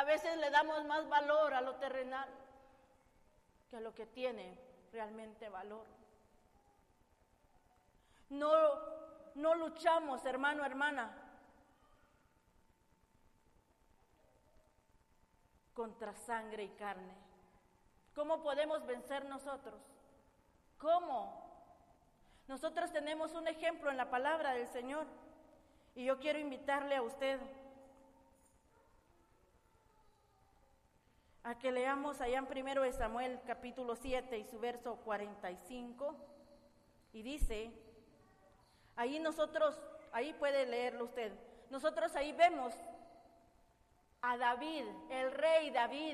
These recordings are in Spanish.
veces le damos más valor a lo terrenal que a lo que tiene realmente valor. No luchamos, hermano, hermana, contra sangre y carne. ¿Cómo podemos vencer nosotros? ¿Cómo? Nosotros tenemos un ejemplo en la palabra del Señor y yo quiero invitarle a usted a que leamos allá en 1 de Samuel capítulo 7 y su verso 45 y dice, ahí puede leerlo usted, nosotros ahí vemos a David, el rey David,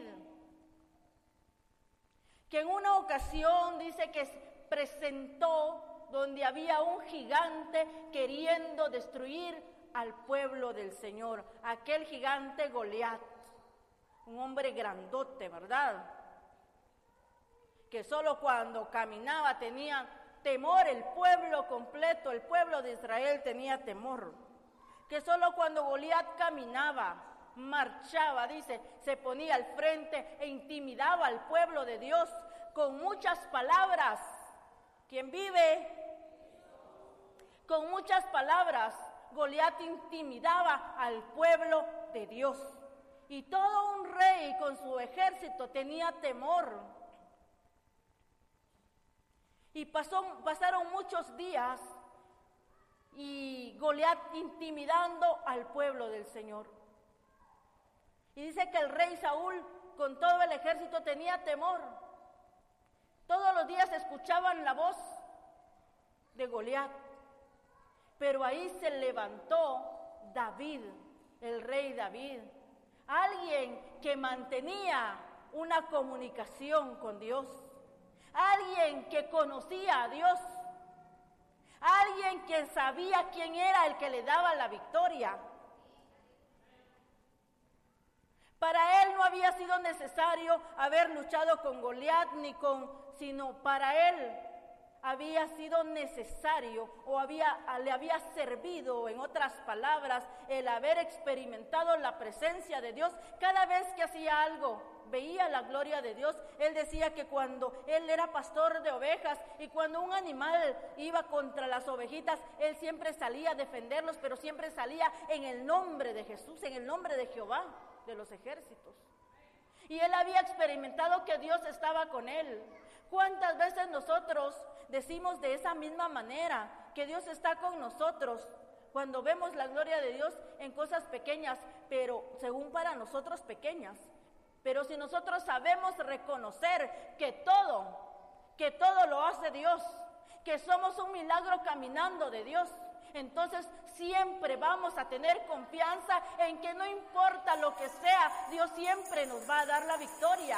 que en una ocasión dice que presentó donde había un gigante queriendo destruir al pueblo del Señor, aquel gigante Goliat, un hombre grandote, ¿verdad? Que solo cuando caminaba tenía temor el pueblo completo, el pueblo de Israel tenía temor, que solo cuando Goliat caminaba, marchaba, dice, se ponía al frente e intimidaba al pueblo de Dios con muchas palabras. ¿Quién vive? Con muchas palabras, Goliat intimidaba al pueblo de Dios. Y todo un rey con su ejército tenía temor. Y pasaron muchos días y Goliat intimidando al pueblo del Señor. Y dice que el rey Saúl con todo el ejército tenía temor. Todos los días escuchaban la voz de Goliat. Pero ahí se levantó David, el rey David, alguien que mantenía una comunicación con Dios, alguien que conocía a Dios, alguien que sabía quién era el que le daba la victoria. Para él no había sido necesario haber luchado con Goliat sino para él había sido necesario le había servido, en otras palabras, el haber experimentado la presencia de Dios. Cada vez que hacía algo, veía la gloria de Dios. Él decía que cuando él era pastor de ovejas y cuando un animal iba contra las ovejitas, él siempre salía a defenderlos, pero siempre salía en el nombre de Jesús, en el nombre de Jehová de los ejércitos. Y él había experimentado que Dios estaba con él. ¿Cuántas veces nosotros decimos de esa misma manera que Dios está con nosotros cuando vemos la gloria de Dios en cosas pequeñas, pero según para nosotros pequeñas? Pero si nosotros sabemos reconocer que todo lo hace Dios, que somos un milagro caminando de Dios, entonces siempre vamos a tener confianza en que no importa lo que sea, Dios siempre nos va a dar la victoria.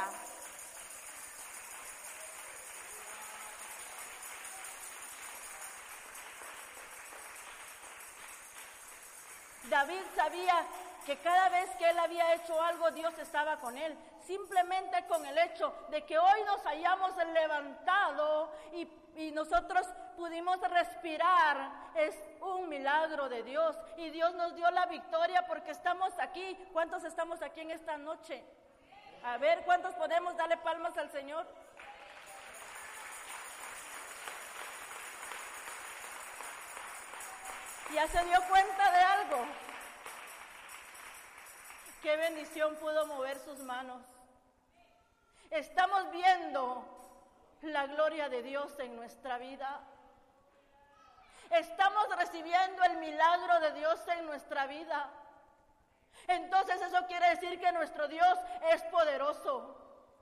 David sabía que cada vez que él había hecho algo, Dios estaba con él. Simplemente con el hecho de que hoy nos hayamos levantado y nosotros pudimos respirar, es un milagro de Dios. Y Dios nos dio la victoria porque estamos aquí. ¿Cuántos estamos aquí en esta noche? A ver, ¿cuántos podemos darle palmas al Señor? ¿Ya se dio cuenta de algo? Qué bendición pudo mover sus manos. Estamos viendo la gloria de Dios en nuestra vida. Estamos recibiendo el milagro de Dios en nuestra vida. Entonces eso quiere decir que nuestro Dios es poderoso.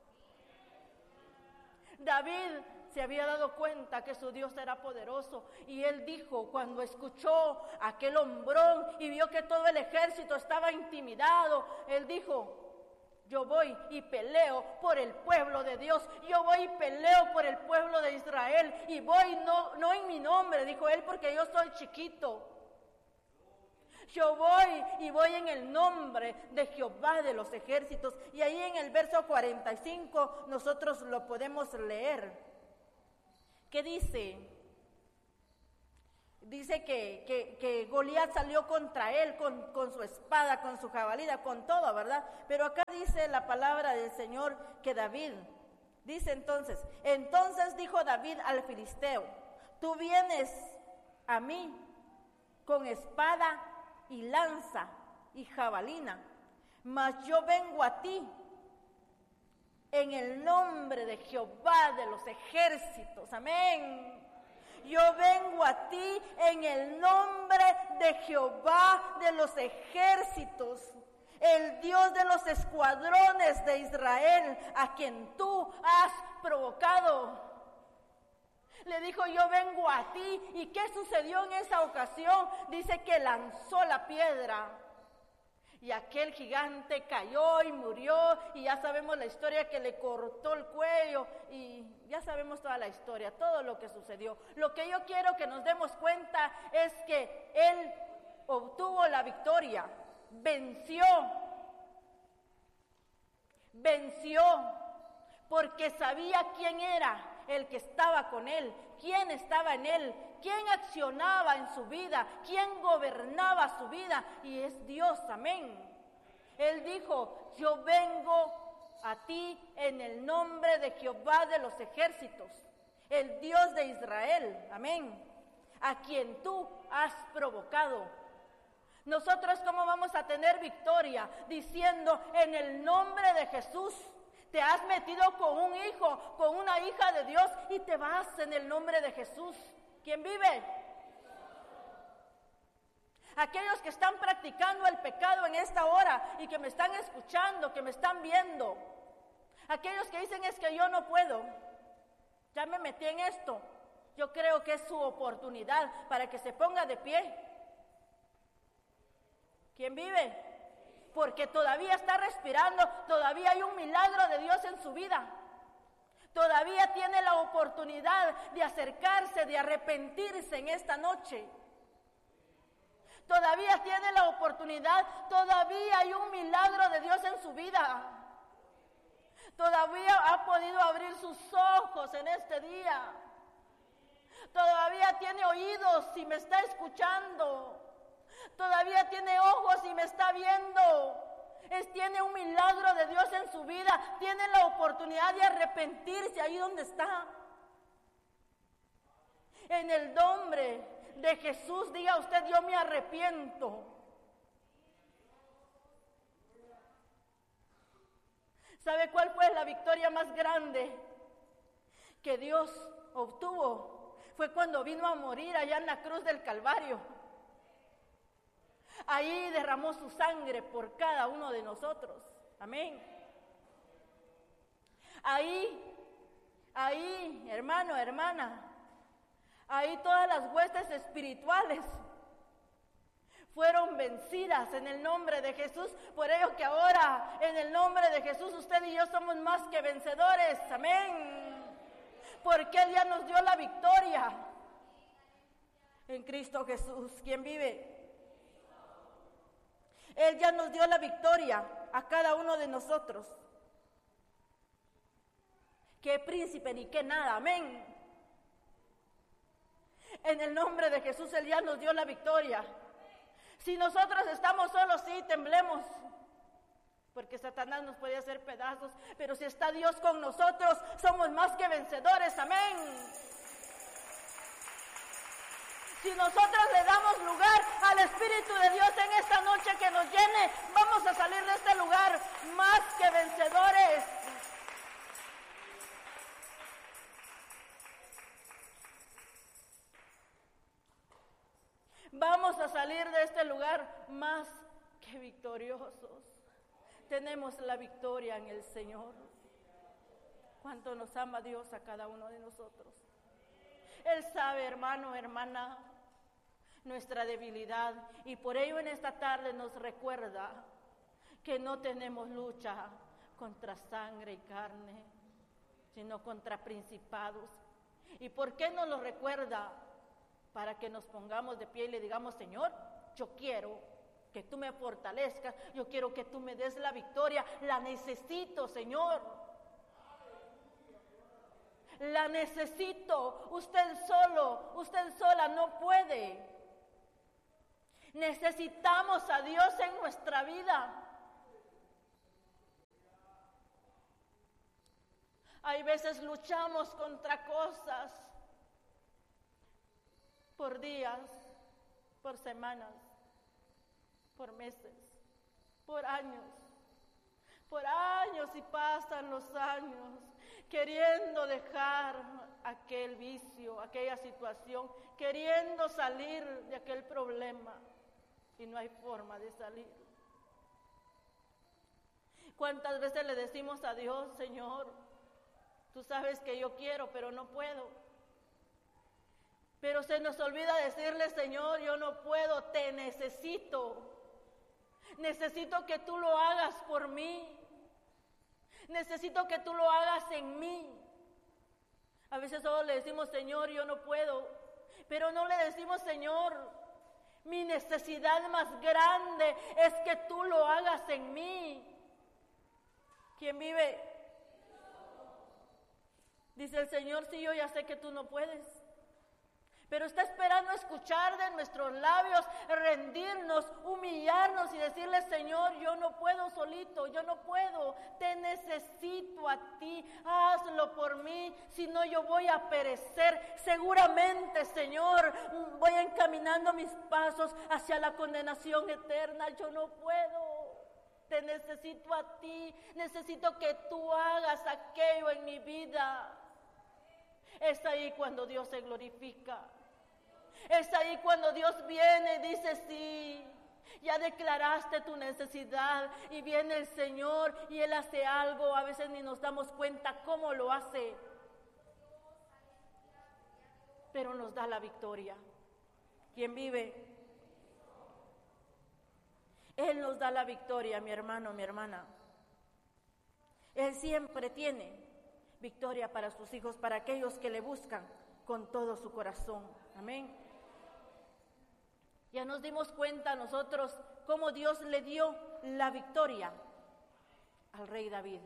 David se había dado cuenta que su Dios era poderoso y él dijo, cuando escuchó aquel hombrón y vio que todo el ejército estaba intimidado, él dijo, yo voy y peleo por el pueblo de Dios, yo voy y peleo por el pueblo de Israel y voy no en mi nombre, dijo él, porque yo soy chiquito. Yo voy en el nombre de Jehová de los ejércitos. Y ahí en el verso 45 nosotros lo podemos leer. ¿Qué dice? Dice que Goliat salió contra él con su espada, con su jabalina, con todo, ¿verdad? Pero acá dice la palabra del Señor que David, dice entonces dijo David al filisteo, tú vienes a mí con espada y lanza y jabalina, mas yo vengo a ti en el nombre de Jehová de los ejércitos, amén. Yo vengo a ti en el nombre de Jehová de los ejércitos, el Dios de los escuadrones de Israel, a quien tú has provocado. Le dijo, yo vengo a ti. ¿Y qué sucedió en esa ocasión? Dice que lanzó la piedra y aquel gigante cayó y murió, y ya sabemos la historia, que le cortó el cuello, y ya sabemos toda la historia, todo lo que sucedió. Lo que yo quiero que nos demos cuenta es que él obtuvo la victoria, venció, porque sabía quién era el que estaba con él, quién estaba en él, quién accionaba en su vida, quién gobernaba su vida, y es Dios, amén. Él dijo, yo vengo a ti en el nombre de Jehová de los ejércitos, el Dios de Israel, amén, a quien tú has provocado. Nosotros, ¿cómo vamos a tener victoria? Diciendo, en el nombre de Jesús. Te has metido con un hijo, con una hija de Dios, y te vas en el nombre de Jesús. ¿Quién vive? Aquellos que están practicando el pecado en esta hora y que me están escuchando, que me están viendo. Aquellos que dicen, es que yo no puedo, ya me metí en esto. Yo creo que es su oportunidad para que se ponga de pie. ¿Quién vive? Porque todavía está respirando, todavía hay un milagro de Dios en su vida. Todavía tiene la oportunidad de acercarse, de arrepentirse en esta noche. Todavía tiene la oportunidad, todavía hay un milagro de Dios en su vida. Todavía ha podido abrir sus ojos en este día. Todavía tiene oídos y me está escuchando. Todavía tiene ojos y me está viendo. Tiene un milagro de Dios en su vida. Tiene la oportunidad de arrepentirse ahí donde está. En el nombre de Jesús, diga usted, yo me arrepiento. ¿Sabe cuál fue la victoria más grande que Dios obtuvo? Fue cuando vino a morir allá en la cruz del Calvario. Ahí derramó su sangre por cada uno de nosotros. Amén. Ahí, hermano, hermana, ahí todas las huestes espirituales fueron vencidas en el nombre de Jesús. Por ello que ahora, en el nombre de Jesús, usted y yo somos más que vencedores. Amén. Porque Él ya nos dio la victoria en Cristo Jesús. ¿Quién vive? Él ya nos dio la victoria a cada uno de nosotros. Qué príncipe ni qué nada, amén. En el nombre de Jesús Él ya nos dio la victoria. Si nosotros estamos solos, sí, temblemos, porque Satanás nos puede hacer pedazos, pero si está Dios con nosotros, somos más que vencedores, amén. Si nosotros le damos lugar al Espíritu de Dios en esta noche que nos llene, vamos a salir de este lugar más que vencedores. Vamos a salir de este lugar más que victoriosos. Tenemos la victoria en el Señor. Cuánto nos ama Dios a cada uno de nosotros. Él sabe, hermano, hermana, nuestra debilidad, y por ello en esta tarde nos recuerda que no tenemos lucha contra sangre y carne, sino contra principados. ¿Y por qué nos lo recuerda? Para que nos pongamos de pie y le digamos, Señor, yo quiero que tú me fortalezcas, yo quiero que tú me des la victoria, la necesito, Señor. La necesito. Usted solo, usted sola no puede. Necesitamos a Dios en nuestra vida. Hay veces luchamos contra cosas por días, por semanas, por meses, por años y pasan los años queriendo dejar aquel vicio, aquella situación, queriendo salir de aquel problema y no hay forma de salir. ¿Cuántas veces le decimos a Dios, Señor, tú sabes que yo quiero, pero no puedo? Pero se nos olvida decirle, Señor, yo no puedo, te necesito. Necesito que tú lo hagas por mí. Necesito que tú lo hagas en mí. A veces solo le decimos, Señor, yo no puedo. Pero no le decimos, Señor, mi necesidad más grande es que tú lo hagas en mí. ¿Quién vive? Dice el Señor, sí, yo ya sé que tú no puedes. Pero está esperando escuchar de nuestros labios, rendirnos, humillarnos y decirle, Señor, yo no puedo solito, yo no puedo, te necesito a ti, hazlo por mí, si no yo voy a perecer. Seguramente, Señor, voy encaminando mis pasos hacia la condenación eterna, yo no puedo. Te necesito a ti, necesito que tú hagas aquello en mi vida. Es ahí cuando Dios se glorifica. Es ahí cuando Dios viene y dice, sí, ya declaraste tu necesidad. Y viene el Señor y Él hace algo. A veces ni nos damos cuenta cómo lo hace. Pero nos da la victoria. ¿Quién vive? Él nos da la victoria, mi hermano, mi hermana. Él siempre tiene victoria para sus hijos, para aquellos que le buscan con todo su corazón. Amén. Ya nos dimos cuenta nosotros cómo Dios le dio la victoria al rey David.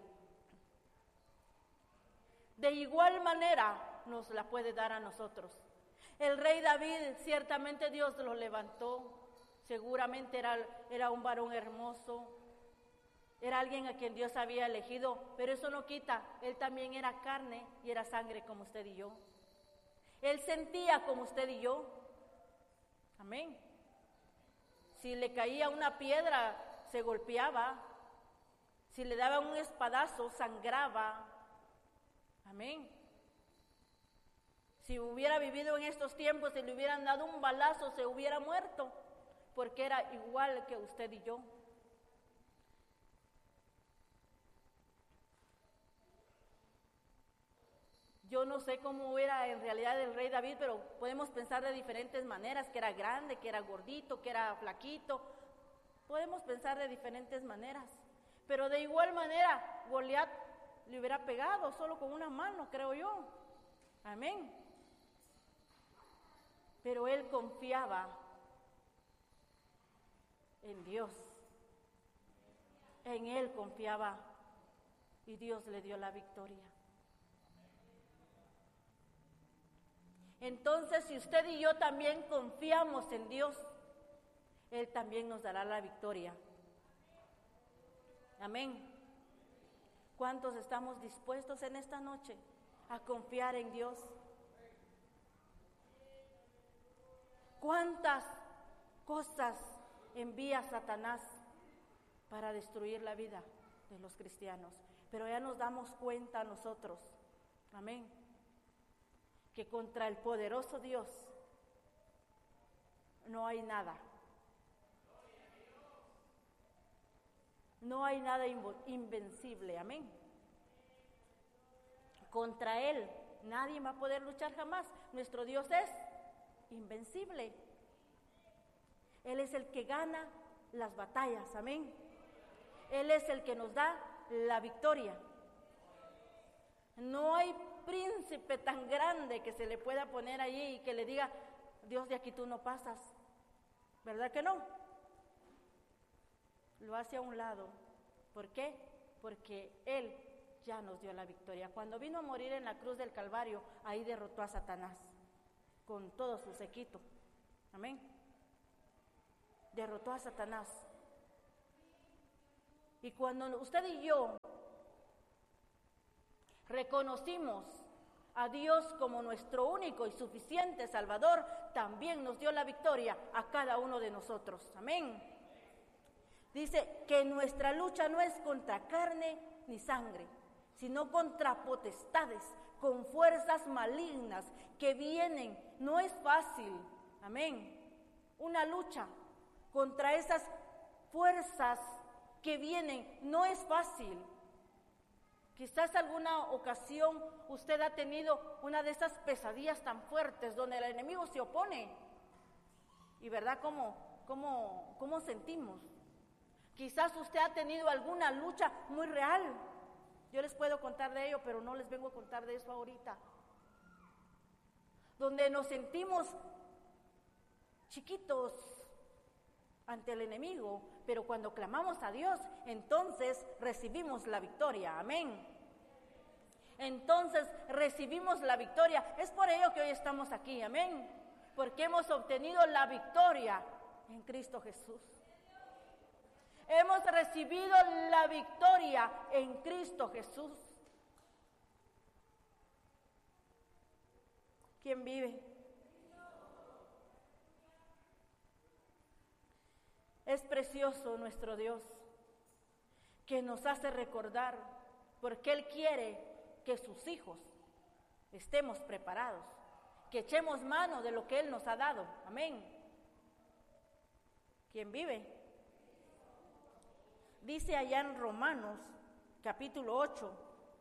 De igual manera nos la puede dar a nosotros. El rey David, ciertamente Dios lo levantó. Seguramente era un varón hermoso. Era alguien a quien Dios había elegido, pero eso no quita, él también era carne y era sangre como usted y yo. Él sentía como usted y yo. Amén. Si le caía una piedra, se golpeaba. Si le daban un espadazo, sangraba. Amén. Si hubiera vivido en estos tiempos, si le hubieran dado un balazo, se hubiera muerto, porque era igual que usted y yo. Yo no sé cómo era en realidad el rey David, pero podemos pensar de diferentes maneras, que era grande, que era gordito, que era flaquito. Podemos pensar de diferentes maneras. Pero de igual manera, Goliat le hubiera pegado solo con una mano, creo yo. Amén. Pero él confiaba en Dios. En él confiaba y Dios le dio la victoria. Entonces, si usted y yo también confiamos en Dios, Él también nos dará la victoria. Amén. ¿Cuántos estamos dispuestos en esta noche a confiar en Dios? ¿Cuántas cosas envía Satanás para destruir la vida de los cristianos? Pero ya nos damos cuenta nosotros. Amén. Que contra el poderoso Dios no hay nada. No hay nada invencible, amén. Contra Él nadie va a poder luchar jamás. Nuestro Dios es invencible. Él es el que gana las batallas, amén. Él es el que nos da la victoria. No hay príncipe tan grande que se le pueda poner allí y que le diga, Dios, de aquí tú no pasas. ¿Verdad que no? Lo hace a un lado. ¿Por qué? Porque Él ya nos dio la victoria. Cuando vino a morir en la cruz del Calvario, ahí derrotó a Satanás con todo su séquito. Amén. Derrotó a Satanás. Y cuando usted y yo reconocimos a Dios como nuestro único y suficiente Salvador, también nos dio la victoria a cada uno de nosotros. Amén. Dice que nuestra lucha no es contra carne ni sangre, sino contra potestades, con fuerzas malignas que vienen. No es fácil. Amén. Una lucha contra esas fuerzas que vienen no es fácil. Quizás alguna ocasión usted ha tenido una de esas pesadillas tan fuertes donde el enemigo se opone. Y verdad, ¿cómo sentimos? Quizás usted ha tenido alguna lucha muy real. Yo les puedo contar de ello, pero no les vengo a contar de eso ahorita. Donde nos sentimos chiquitos ante el enemigo, pero cuando clamamos a Dios, entonces recibimos la victoria. Amén. Entonces recibimos la victoria. Es por ello que hoy estamos aquí. Amén. Porque hemos obtenido la victoria en Cristo Jesús. Hemos recibido la victoria en Cristo Jesús. ¿Quién vive? Es precioso nuestro Dios, que nos hace recordar, porque Él quiere que sus hijos estemos preparados, que echemos mano de lo que Él nos ha dado. Amén. ¿Quién vive? Dice allá en Romanos, capítulo 8,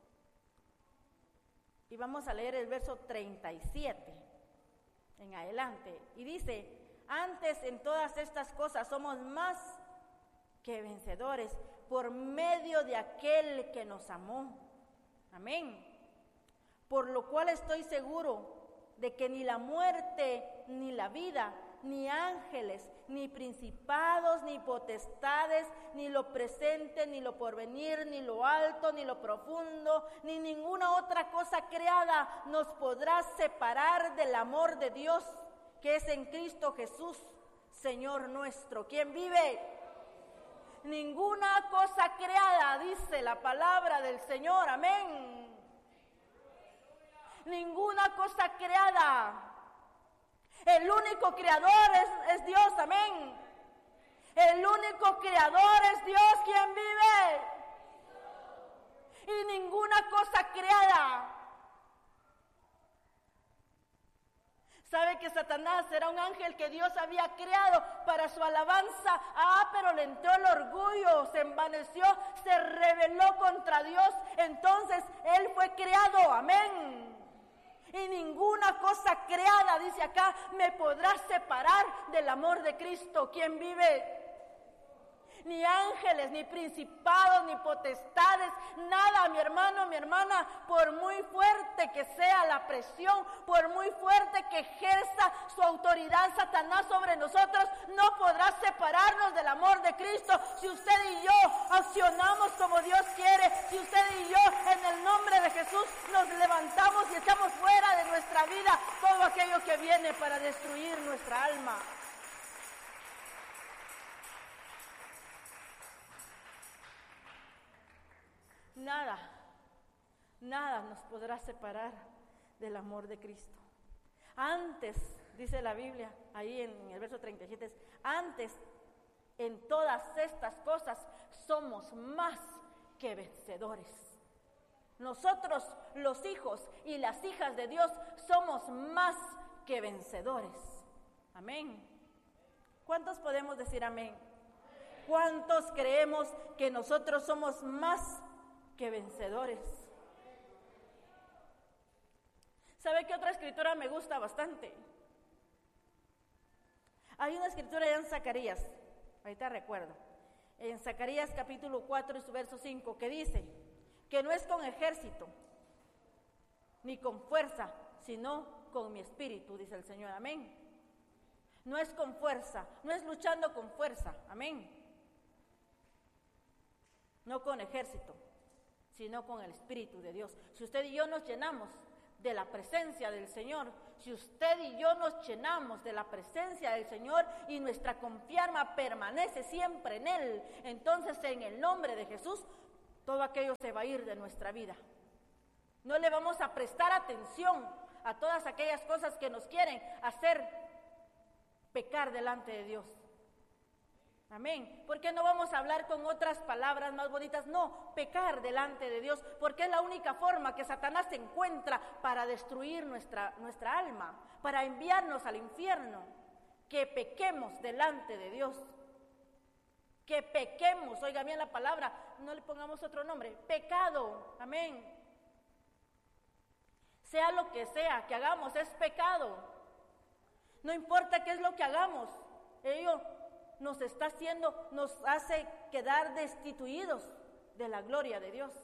y vamos a leer el verso 37 en adelante, y dice: antes en todas estas cosas somos más que vencedores por medio de aquel que nos amó. Amén. Por lo cual estoy seguro de que ni la muerte, ni la vida, ni ángeles, ni principados, ni potestades, ni lo presente, ni lo porvenir, ni lo alto, ni lo profundo, ni ninguna otra cosa creada nos podrá separar del amor de Dios, que es en Cristo Jesús, Señor nuestro. ¿Quién vive? Ninguna cosa creada, dice la palabra del Señor. Amén. Ninguna cosa creada. El único creador es Dios. Amén. El único creador es Dios. ¿Quién vive? Y ninguna cosa creada. ¿Sabe que Satanás era un ángel que Dios había creado para su alabanza? Pero le entró el orgullo, se envaneció, se rebeló contra Dios. Entonces él fue creado. Amén. Y ninguna cosa creada, dice acá, me podrá separar del amor de Cristo. ¿Quién vive? Ni ángeles, ni principados, ni potestades, nada, mi hermano, mi hermana, por muy fuerte que sea la presión, por muy fuerte que ejerza su autoridad Satanás sobre nosotros, no podrá separarnos del amor de Cristo. Si usted y yo accionamos como Dios quiere, si usted y yo en el nombre de Jesús nos levantamos y echamos fuera de nuestra vida todo aquello que viene para destruir nuestra alma. Nada nos podrá separar del amor de Cristo. Antes, dice la Biblia, ahí en el verso 37, antes en todas estas cosas somos más que vencedores. Nosotros, los hijos y las hijas de Dios, somos más que vencedores. Amén. ¿Cuántos podemos decir amén? ¿Cuántos creemos que nosotros somos más que vencedores? ¿Sabe qué otra escritura me gusta bastante? Hay una escritura ya en Zacarías, ahorita recuerdo, en Zacarías capítulo 4 y su verso 5, que dice que no es con ejército ni con fuerza, sino con mi espíritu, dice el Señor. Amén. No es con fuerza, no es luchando con fuerza. Amén. No con ejército, sino con el Espíritu de Dios. Si usted y yo nos llenamos de la presencia del Señor, si usted y yo nos llenamos de la presencia del Señor y nuestra confianza permanece siempre en Él, entonces en el nombre de Jesús, todo aquello se va a ir de nuestra vida. No le vamos a prestar atención a todas aquellas cosas que nos quieren hacer pecar delante de Dios. Amén. ¿Por qué no vamos a hablar con otras palabras más bonitas? No, pecar delante de Dios, porque es la única forma que Satanás encuentra para destruir nuestra alma, para enviarnos al infierno. Que pequemos delante de Dios. Que pequemos, oiga bien la palabra, no le pongamos otro nombre, pecado. Amén. Sea lo que sea que hagamos, es pecado. No importa qué es lo que hagamos, ello nos hace quedar destituidos de la gloria de Dios.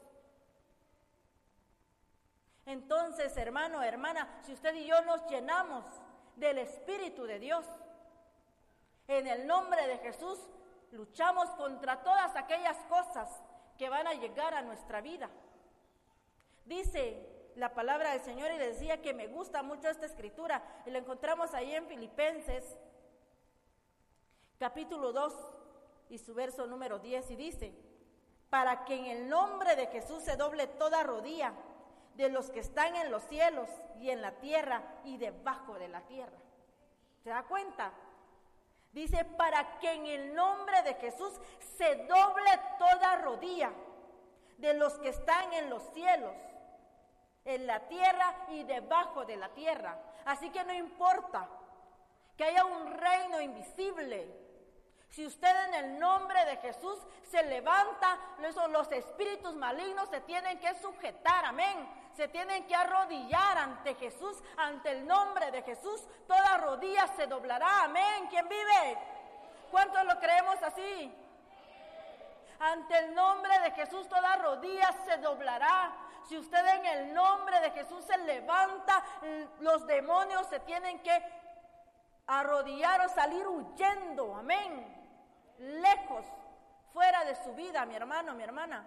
Entonces, hermano, hermana, si usted y yo nos llenamos del Espíritu de Dios, en el nombre de Jesús, luchamos contra todas aquellas cosas que van a llegar a nuestra vida. Dice la palabra del Señor, y le decía que me gusta mucho esta escritura, y la encontramos ahí en Filipenses, capítulo 2, y su verso número 10, y dice: para que en el nombre de Jesús se doble toda rodilla, de los que están en los cielos, y en la tierra, y debajo de la tierra. ¿Se da cuenta? Dice, para que en el nombre de Jesús se doble toda rodilla, de los que están en los cielos, en la tierra y debajo de la tierra. Así que no importa que haya un reino invisible. Si usted en el nombre de Jesús se levanta, los espíritus malignos se tienen que sujetar, amén. Se tienen que arrodillar ante Jesús, ante el nombre de Jesús. Toda rodilla se doblará, amén. ¿Quién vive? ¿Cuántos lo creemos así? Ante el nombre de Jesús toda rodilla se doblará. Si usted en el nombre de Jesús se levanta, los demonios se tienen que arrodillar o salir huyendo, amén. Lejos, fuera de su vida, mi hermano, mi hermana.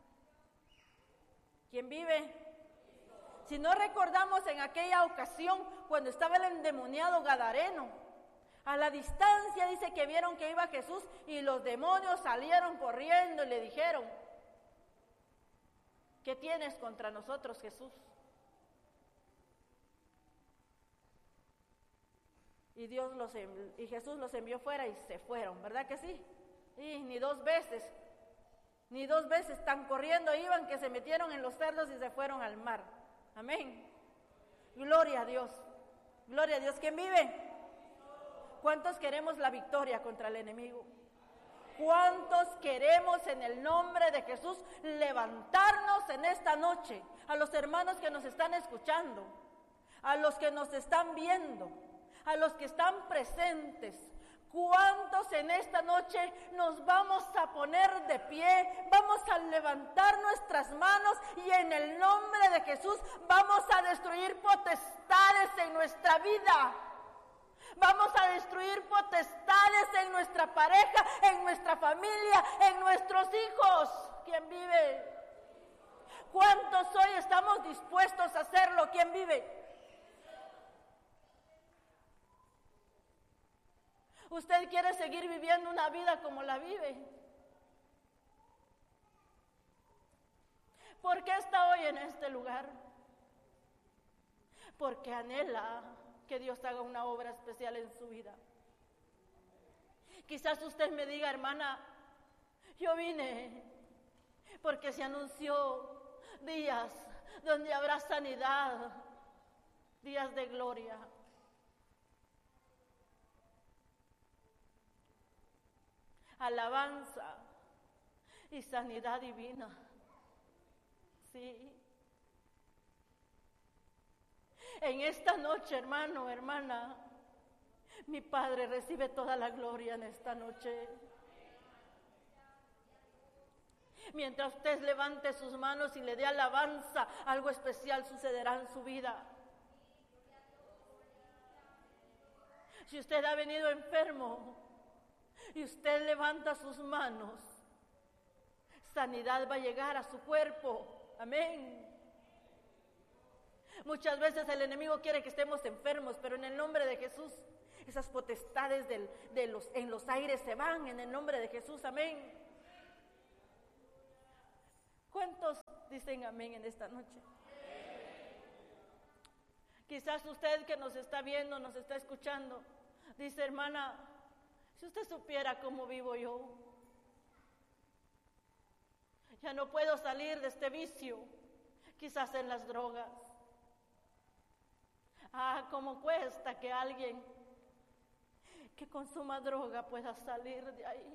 ¿Quién vive? Si no recordamos en aquella ocasión cuando estaba el endemoniado gadareno, a la distancia dice que vieron que iba Jesús y los demonios salieron corriendo y le dijeron: ¿qué tienes contra nosotros, Jesús? Y Jesús los envió fuera y se fueron, ¿verdad que sí? Y ni dos veces tan corriendo iban que se metieron en los cerdos y se fueron al mar. Amén. Gloria a Dios. Gloria a Dios. ¿Quién vive? ¿Cuántos queremos la victoria contra el enemigo? ¿Cuántos queremos en el nombre de Jesús levantarnos en esta noche? A los hermanos que nos están escuchando, a los que nos están viendo, a los que están presentes. ¿Cuántos en esta noche nos vamos a poner de pie? Vamos a levantar nuestras manos y en el nombre de Jesús vamos a destruir potestades en nuestra vida. Vamos a destruir potestades en nuestra pareja, en nuestra familia, en nuestros hijos. ¿Quién vive? ¿Cuántos hoy estamos dispuestos a hacerlo? ¿Quién vive? ¿Usted quiere seguir viviendo una vida como la vive? ¿Por qué está hoy en este lugar? Porque anhela que Dios haga una obra especial en su vida. Quizás usted me diga: hermana, yo vine porque se anunció días donde habrá sanidad, días de gloria. Alabanza y sanidad divina. Sí. En esta noche, hermano, hermana, mi Padre recibe toda la gloria en esta noche. Mientras usted levante sus manos y le dé alabanza, algo especial sucederá en su vida. Si usted ha venido enfermo y usted levanta sus manos, sanidad va a llegar a su cuerpo. Amén. Muchas veces el enemigo quiere que estemos enfermos, pero en el nombre de Jesús, esas potestades en los aires se van en el nombre de Jesús. Amén. ¿Cuántos dicen amén en esta noche? Quizás usted que nos está viendo, nos está escuchando, dice: hermana, si usted supiera cómo vivo yo, ya no puedo salir de este vicio, quizás en las drogas. Cómo cuesta que alguien que consuma droga pueda salir de ahí.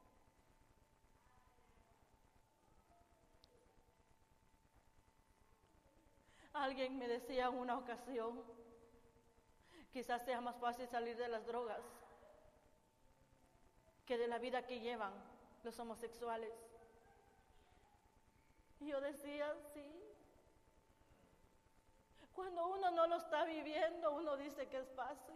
Alguien me decía en una ocasión, quizás sea más fácil salir de las drogas que de la vida que llevan los homosexuales. Y yo decía, sí. Cuando uno no lo está viviendo, uno dice que es fácil.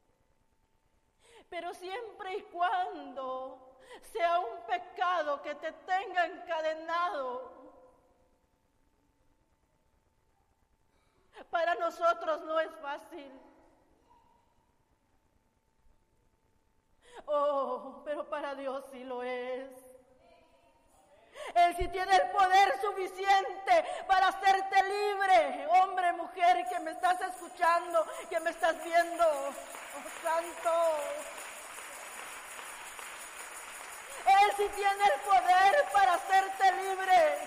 Pero siempre y cuando sea un pecado que te tenga encadenado, para nosotros no es fácil. Pero para Dios sí lo es. Él sí tiene el poder suficiente para hacerte libre. Hombre, mujer, que me estás escuchando, que me estás viendo. Oh, Santo. Él sí tiene el poder para hacerte libre.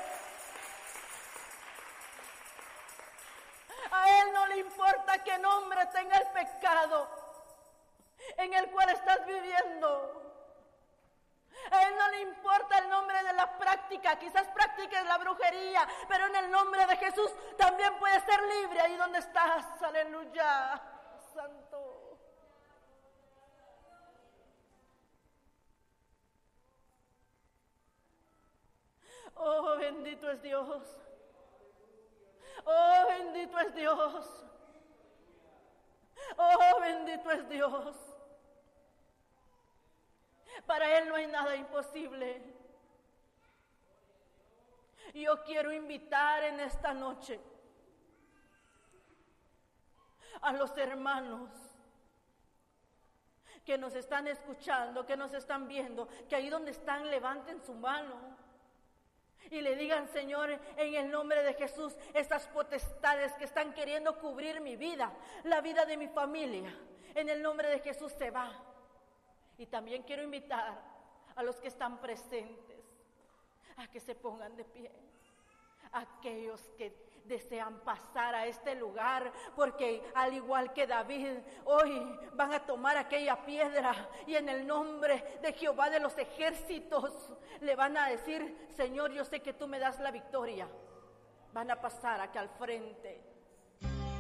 A Él no le importa qué nombre tenga el pecado en el cual estás viviendo. A Él no le importa el nombre de la práctica. Quizás practiques la brujería, pero en el nombre de Jesús también puedes ser libre ahí donde estás. Aleluya, Santo. Oh, bendito es Dios. Oh, bendito es Dios. Oh, bendito es Dios. Para Él no hay nada imposible. Yo quiero invitar en esta noche a los hermanos que nos están escuchando, que nos están viendo, que ahí donde están levanten su mano y le digan: Señor, en el nombre de Jesús, estas potestades que están queriendo cubrir mi vida, la vida de mi familia, en el nombre de Jesús se va. Y también quiero invitar a los que están presentes a que se pongan de pie. Aquellos que desean pasar a este lugar, porque al igual que David, hoy van a tomar aquella piedra y en el nombre de Jehová de los ejércitos le van a decir: Señor, yo sé que tú me das la victoria. Van a pasar acá al frente.